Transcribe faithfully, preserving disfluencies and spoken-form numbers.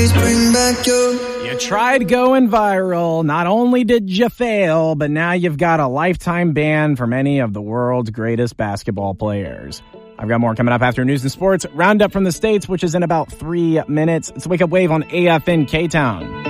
Please bring back your... You tried going viral. Not only did you fail, but now you've got a lifetime ban from any of the world's greatest basketball players. I've got more coming up after News and Sports Roundup from the States, which is in about three minutes. It's Wake Up Wave on A F N K-Town.